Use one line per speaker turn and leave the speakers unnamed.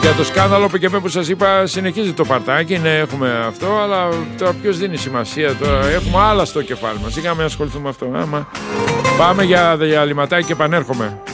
Για το σκάνδαλο που σας είπα, συνεχίζει το παρτάκι. Ναι, έχουμε αυτό, αλλά τώρα ποιος δίνει σημασία. Τώρα έχουμε άλλα στο κεφάλι μας. Είχαμε να ασχοληθούμε με αυτό. Άμα πάμε για διαλυματάκι και επανέρχομαι.